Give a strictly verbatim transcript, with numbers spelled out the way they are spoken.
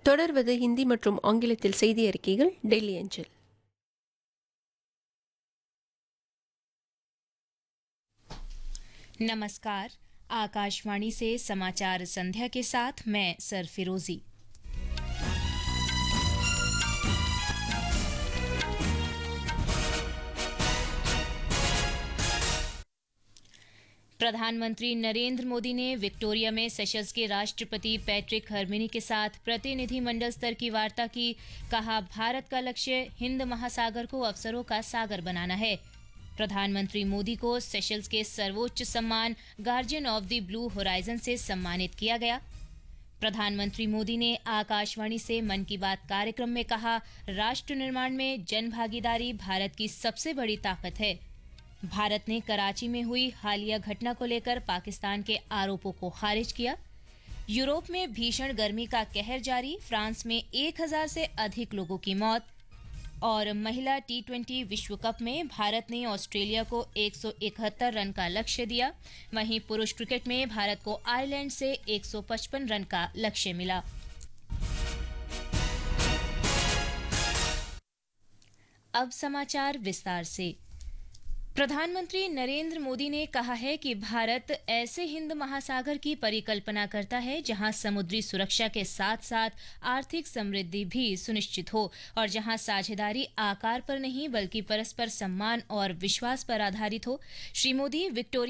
தொடர்வது ஹிந்தி மற்றும் ஆங்கிலத்தில் செய்தி அறிக்கைகள் டெல்லி அஞ்சல். नमस्कार। आकाशवाणी से समाचार संध्या के साथ मैं सरफिरोजी। प्रधानमंत्री नरेंद्र मोदी ने विक्टोरिया में सेशल्स के राष्ट्रपति पैट्रिक हरमिनी के साथ प्रतिनिधिमंडल स्तर की वार्ता की। कहा, भारत का लक्ष्य हिंद महासागर को अवसरों का सागर बनाना है। प्रधानमंत्री मोदी को सेशल्स के सर्वोच्च सम्मान guardian of the blue horizon से सम्मानित किया गया। प्रधानमंत्री मोदी ने आकाशवाणी से मन की बात कार्यक्रम में कहा, राष्ट्र निर्माण में जन भागीदारी भारत की सबसे बड़ी ताकत है। भारत ने कराची में हुई हालिया घटना को लेकर पाकिस्तान के आरोपों को खारिज किया। यूरोप में भीषण गर्मी का कहर जारी, फ्रांस में एक हज़ार से अधिक लोगों की मौत। और महिला टी ट्वेंटी विश्व कप में भारत ने ऑस्ट्रेलिया को एक सौ इकहत्तर रन का लक्ष्य दिया। वहीं पुरुष क्रिकेट में भारत को आयरलैंड से एक सौ पचपन रन का लक्ष्य मिला। अब समाचार विस्तार से। प्रधानमंत्री नरेंद्र मोदी ने कहा है कि भारत ऐसे हिंद महासागर की परिकल्पना करता है जहां समुद्री सुरक्षा के साथ साथ आर्थिक समृद्धि भी सुनिश्चित हो और जहां साझेदारी आकार पर नहीं बल्कि परस्पर सम्मान और विश्वास पर आधारित हो। श्री मोदी विक्टोरिया